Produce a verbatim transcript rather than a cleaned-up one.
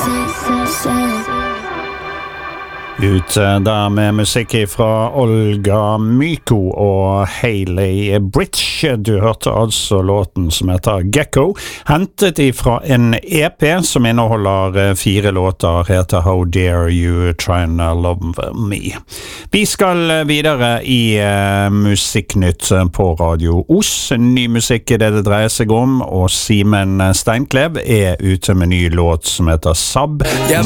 Ut der med musikk fra Olga Myko og Hayley Bridge. Du hørte altså låten som heter Gecko, hentet ifra en E P som inneholder fire låter, heter How Dare You Try and Love Me. Vi skal videre i uh, Musikknytt på Radio Os. Ny musikk er det det dreier seg om, og Simen Steinklev er ute med ny låt som heter Sab.